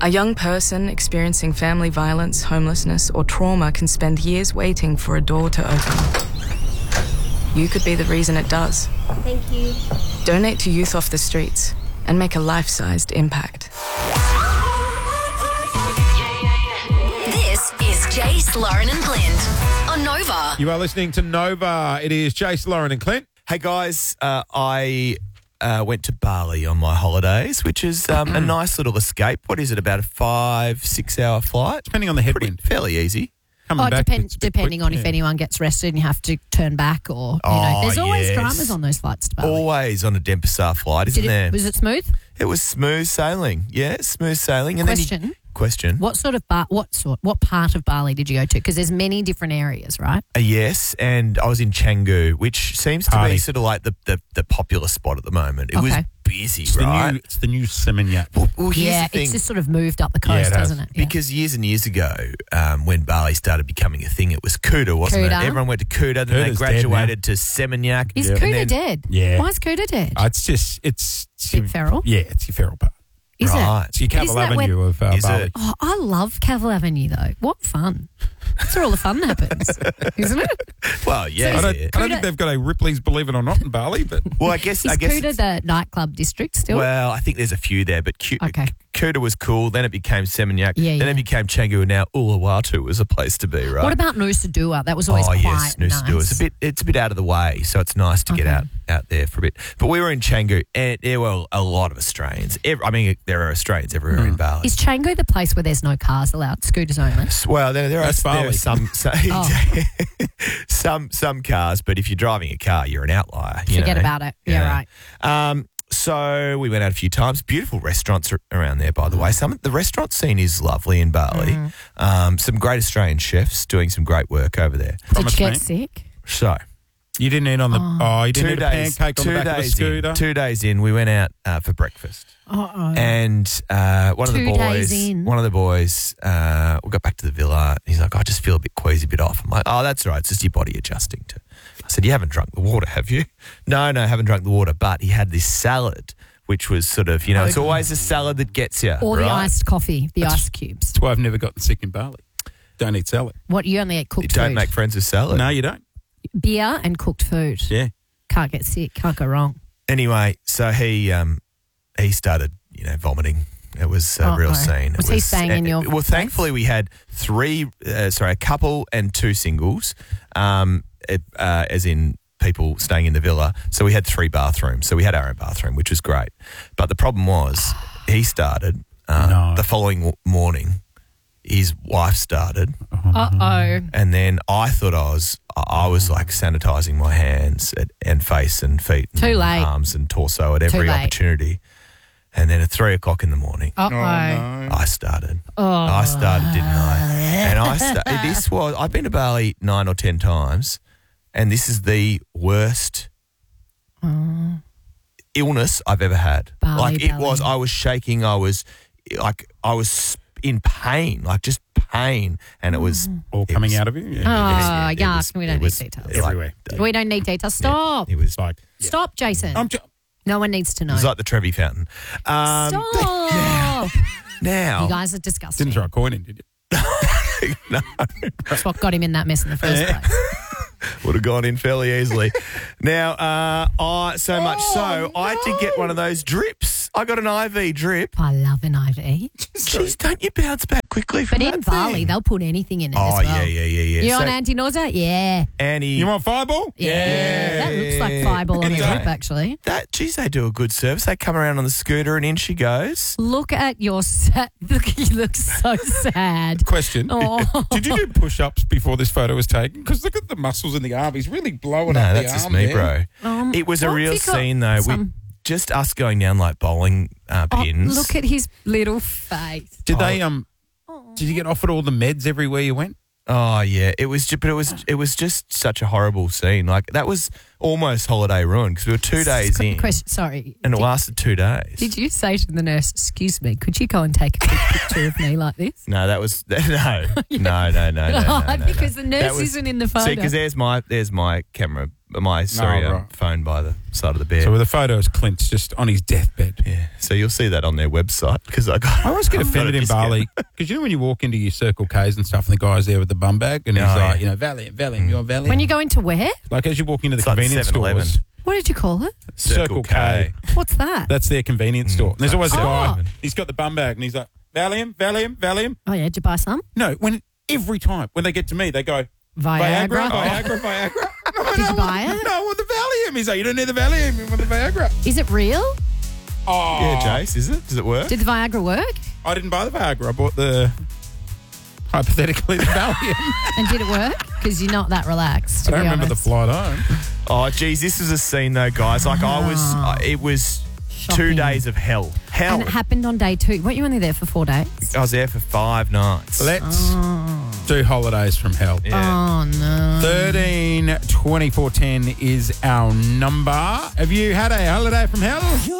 A young person experiencing family violence, homelessness, or trauma can spend years waiting for a door to open. You could be the reason it does. Thank you. Donate to Youth Off the Streets and make a life-sized impact. This is Jace, Lauren and Clint on Nova. You are listening to Nova. It is Jace, Lauren and Clint. Hey, guys, I went to Bali on my holidays, which is a nice little escape. What is it, about a 5-6 hour flight? Depending on the headwind. Fairly easy. Depending on if anyone gets arrested and you have to turn back or, there's always dramas on those flights to Bali. Always on a Denpasar flight, isn't there? Was it smooth? It was smooth sailing. Yeah, smooth sailing. And Question. What sort of what part of Bali did you go to? Because there's many different areas, right? Yes, and I was in Canggu, which seems to be sort of like the popular spot at the moment. It was busy, right? It's the new Seminyak. Well, here's the thing. It's just sort of moved up the coast, hasn't it? Yeah. Because years and years ago, when Bali started becoming a thing, it was Kuta, wasn't it? Everyone went to Kuta, then they graduated to Seminyak. Is Kuta dead? Yeah. Why is Kuta dead? It's your feral? Yeah, it's your feral part. Is it? It's your Cavill Avenue of Bali. Oh, I love Cavill Avenue, though. What fun. That's where all the fun happens, isn't it? Well, yeah. I don't think they've got a Ripley's, believe it or not, in Bali. But well, I guess Kuta the nightclub district still? Well, I think there's a few there, but Kuta was cool. Then it became Seminyak. Then it became Canggu, and now Uluwatu was a place to be, right? What about Nusa Dua? That was always quite Nusa nice. Dua. It's a bit out of the way, so it's nice to get out there for a bit. But we were in Canggu, and there were a lot of Australians. There are Australians everywhere in Bali. Is Canggu the place where there's no cars allowed, scooters only? Well, there are some some cars, but if you're driving a car, you're an outlier. Forget about it. Yeah, right. So we went out a few times. Beautiful restaurants around there, by the way. The restaurant scene is lovely in Bali. Some great Australian chefs doing some great work over there. Did you get sick? So you didn't eat on the you didn't eat a pancake on the back of a scooter. 2 days in, we went out for breakfast. And one of the boys, we got back to the villa. He's like, I just feel a bit queasy, a bit off. I'm like, oh, that's all right. It's just your body adjusting to. I said, you haven't drunk the water, have you? No, I haven't drunk the water. But he had this salad, which was sort of, it's always a salad that gets you. Or the iced coffee, ice cubes. That's why I've never gotten sick in Bali. Don't eat salad. What, you only eat cooked food? You don't make friends with salad? No, you don't. Beer and cooked food. Yeah. Can't get sick. Can't go wrong. Anyway, so he started, vomiting. It was a real scene. Was he staying in your Well, thankfully we had a couple and 2 singles, as in people staying in the villa. So we had 3 bathrooms. So we had our own bathroom, which was great. But the problem was he started the following morning. His wife started. And then I thought I was like sanitizing my hands and face and feet and arms and torso at every opportunity. And then at 3 o'clock in the morning, I started. I started, didn't I? And I've been to Bali 9 or 10 times, and this is the worst illness I've ever had. Bali. I was shaking. I was in pain, just pain, and it was all coming out of you. We don't need details. Everywhere. We don't need details. Stop. It was like stop, Jason. No one needs to know. It was like the Trevi Fountain. Stop. Now you guys are disgusting. Didn't throw a coin in, did you? No. That's what got him in that mess in the first place. Would have gone in fairly easily. Now, I had to get one of those drips. I got an IV drip. I love an IV. Jeez, don't you bounce back quickly from that But in Bali, they'll put anything in it as well. Yeah. You on anti-nausea? Yeah. You want Fireball? Yeah. That looks like Fireball on a drip, actually. They do a good service. They come around on the scooter and in she goes. Look at your look, you look so sad. Question. Did you do push-ups before this photo was taken? Because look at the muscles in the arm. He's really blowing up the arm. No, that's just me, bro. It was a real scene, though. Just us going down like bowling pins. Look at his little face. Did they Did you get offered all the meds everywhere you went? Oh yeah, it was just such a horrible scene. Like that was almost holiday ruined because we were 2 days in. Sorry, and it lasted 2 days. Did you say to the nurse, "Excuse me, could you go and take a quick picture of me like this"? No, that was no. Because the nurse isn't in the photo. See, because there's my camera phone by the side of the bed. So with the photos, Clint's just on his deathbed. Yeah. So you'll see that on their website because I always get offended in Bali because you know when you walk into your Circle K's and stuff, and the guy's there with the bum bag, and he's like, Valium, you want Valium? When you go into where? Like as you walk into the like convenience 7-Eleven. stores. What did you call it? Circle K. What's that? That's their convenience store. And there's always a guy. Oh. He's got the bum bag, and he's like, Valium. Oh, yeah. Did you buy some? No, every time when they get to me, they go, Viagra. Did you buy it? No, I want the Valium. He's like, you don't need the Valium, you want the Viagra. Is it real? Oh. Yeah, Jace, is it? Does it work? Did the Viagra work? I didn't buy the Viagra. I bought hypothetically, the Valium. And did it work? Because you're not that relaxed, I don't remember the flight home. Oh, geez, this was a scene though, guys. Like it was Shocking. 2 days of hell. And it happened on day 2. Weren't you only there for 4 days? I was there for 5 nights. Let's do holidays from hell. Yeah. Oh, no. 13 24 10 is our number. Have you had a holiday from hell?